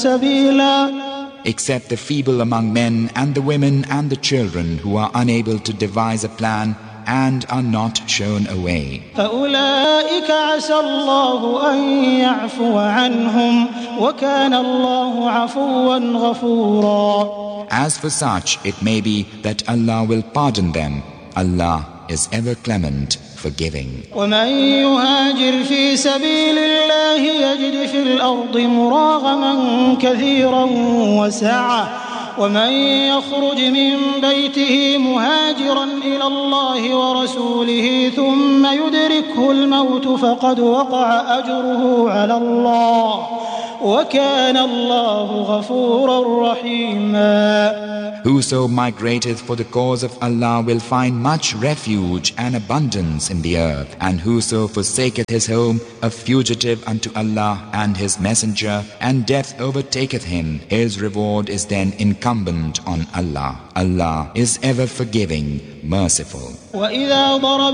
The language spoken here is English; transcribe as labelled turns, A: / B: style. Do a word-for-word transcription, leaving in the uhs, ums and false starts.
A: سبيلا.
B: Except the feeble among men and the women and the children who are unable to devise a plan and are not shown a way.
A: فأولئك عسى الله أن يعفو عنهم وكان الله عفوا غفورا.
B: As for such, it may be that Allah will pardon them. Allah is ever clement, forgiving.
A: ومن يهاجر في سبيل الله يجد في الأرض مراغما كثيرا وسعة ومن يخرج من بيته مهاجرا إلى الله ورسوله ثم يدركه الموت فقد وقع أجره على الله وكان الله غفورا رحيما.
B: Whoso migrateth for the cause of Allah will find much refuge and abundance in the earth, and whoso forsaketh his home, a fugitive unto Allah and His Messenger, and death overtaketh him, his reward is then incumbent on Allah. Allah is ever forgiving, merciful.